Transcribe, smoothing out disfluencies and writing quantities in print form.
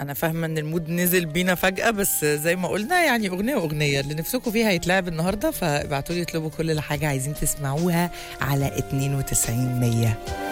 انا فاهمه ان المود نزل بينا فجأة، بس زي ما قلنا يعني اغنيه واغنيه اللي نفسكم فيها هيتلعب النهارده، فابعتوا لي اطلبوا كل حاجه عايزين تسمعوها على 92 100.